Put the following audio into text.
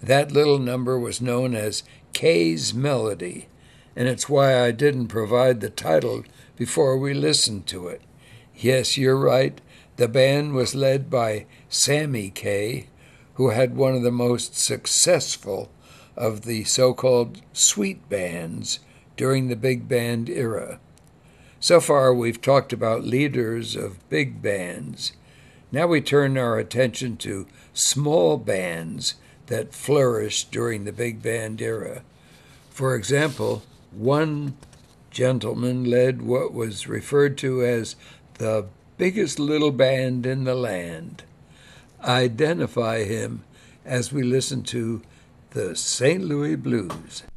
That little number was known as Kay's Melody, and it's why I didn't provide the title before we listened to it. Yes, you're right. The band was led by Sammy Kaye, who had one of the most successful of the so-called sweet bands during the big band era. So far, we've talked about leaders of big bands. Now we turn our attention to small bands that flourished during the big band era. For example, one gentleman led what was referred to as the biggest little band in the land. Identify him as we listen to the St. Louis Blues.